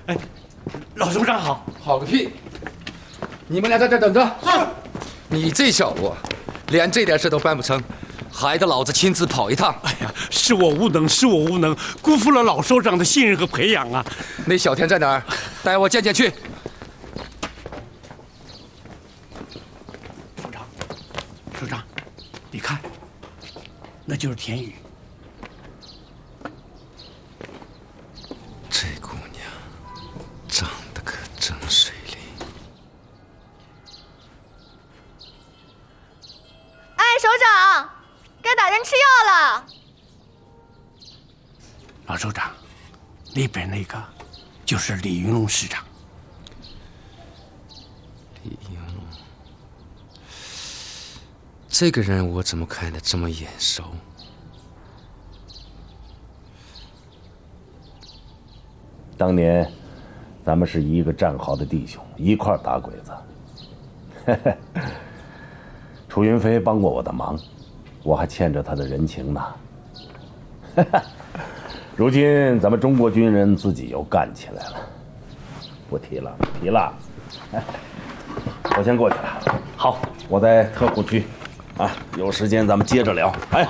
哎，老首长好。 好个屁！你们俩在这等着。 是。 你这小子，连这点事都办不成，还得老子亲自跑一趟。 哎呀，是我无能，是我无能，辜负了老首长的信任和培养啊！ 那小田在哪儿？带我见见去。 首长，你看，那就是田雨。 这姑娘长得可真水灵。 哎，首长，该打针吃药了。 老首长，那边那个就是李云龙师长。 李云龙，这个人我怎么看得这么眼熟？ 当年，咱们是一个战壕的弟兄，一块儿打鬼子。楚云飞帮过我的忙，我还欠着他的人情呢。如今咱们中国军人自己又干起来了，不提了，不提了。我先过去了。好，我在特护区，啊，有时间咱们接着聊。哎。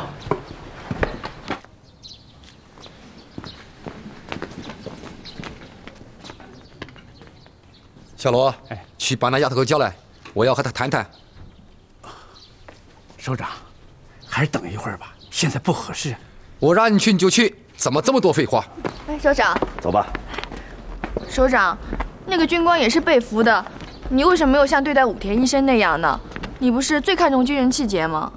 小罗，去把那丫头给我叫来，我要和她谈谈。 首长，还是等一会儿吧，现在不合适。 我让你去你就去，怎么这么多废话？ 哎，首长， 走吧。 首长，那个军官也是被俘的，你为什么没有像对待武田医生那样呢？你不是最看重军人气节吗？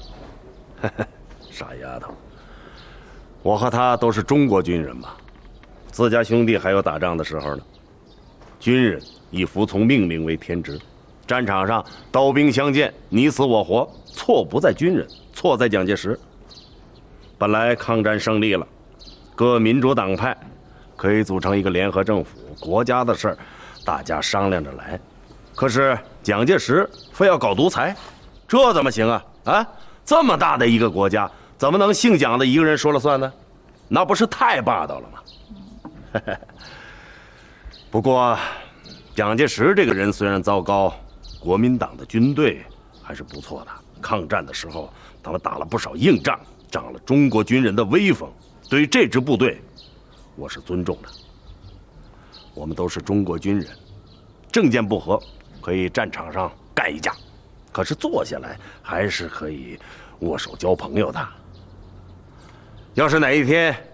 傻丫头，我和他都是中国军人嘛，自家兄弟还有打仗的时候呢。军人以服从命令为天职，战场上刀兵相见，你死我活，错不在军人，错在蒋介石。本来抗战胜利了，各民主党派可以组成一个联合政府，国家的事儿大家商量着来。可是蒋介石非要搞独裁，这怎么行啊？啊，这么大的一个国家，怎么能姓蒋的一个人说了算呢？那不是太霸道了吗？不过，蒋介石这个人虽然糟糕，国民党的军队还是不错的。抗战的时候，他们打了不少硬仗，长了中国军人的威风。对于这支部队，我是尊重的。我们都是中国军人，政见不合可以战场上干一架，可是坐下来还是可以握手交朋友的。要是哪一天